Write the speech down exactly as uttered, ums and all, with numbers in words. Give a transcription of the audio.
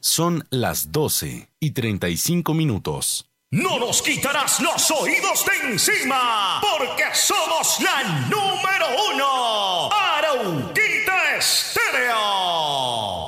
Son las doce y treinta y cinco minutos. No nos quitarás los oídos de encima, porque somos la número uno.